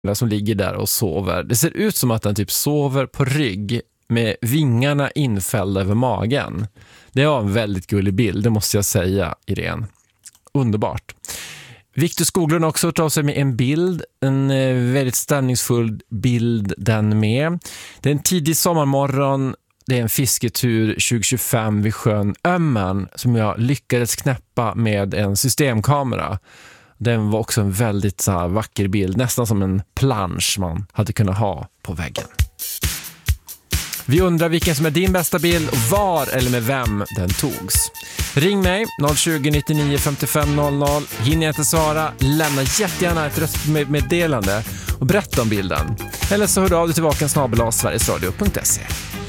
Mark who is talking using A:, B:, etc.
A: som ligger där och sover. Det ser ut som att den typ sover på rygg med vingarna infällda över magen. Det var en väldigt gullig bild, det måste jag säga, Irene. Underbart. Victor Skoglund också tar sig med en bild, en väldigt stämningsfull bild den med. Det är en tidig sommarmorgon, det är en fisketur 2025 vid sjön Ömman som jag lyckades knäppa med en systemkamera. Den var också en väldigt så här vacker bild, nästan som en plansch man hade kunnat ha på väggen. Vi undrar vilken som är din bästa bild och var eller med vem den togs. Ring mig 020 99 55 00. Hinner jag inte svara, lämna jättegärna ett röstmeddelande och berätta om bilden. Eller så hör du av dig tillbaka @sverigesradio.se.